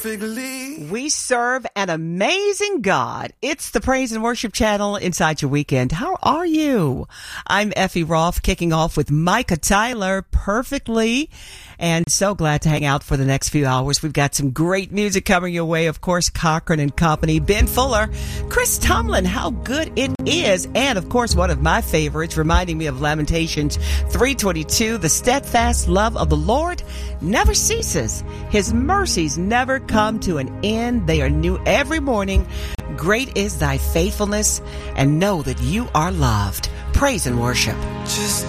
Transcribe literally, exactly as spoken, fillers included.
perfectly. We serve an amazing God. It's the Praise and Worship Channel inside your weekend. How are you? I'm Effie Roth, kicking off with Micah Tyler, Perfectly. And so glad to hang out for the next few hours. We've got some great music coming your way. Of course, Cochran and Company, Ben Fuller, Chris Tomlin, How Good It Is. And of course, one of my favorites, reminding me of Lamentations three twenty-two, the steadfast love of the Lord never ceases. His mercies never come to an end. They are new every morning. Great is thy faithfulness, and know that you are loved. Praise and worship. Just